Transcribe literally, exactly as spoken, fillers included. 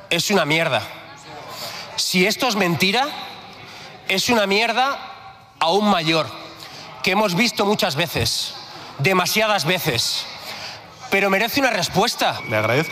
es una mierda. Si esto es mentira, es una mierda aún mayor, que hemos visto muchas veces, demasiadas veces, pero merece una respuesta. Le agradezco.